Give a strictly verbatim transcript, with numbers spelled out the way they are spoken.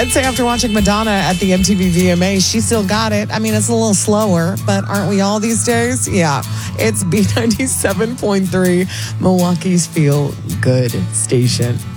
I'd say after watching Madonna at the M T V V M A, she still got it. I mean, it's a little slower, but aren't we all these days? Yeah. It's B ninety-seven point three, Milwaukee's Feel Good Station.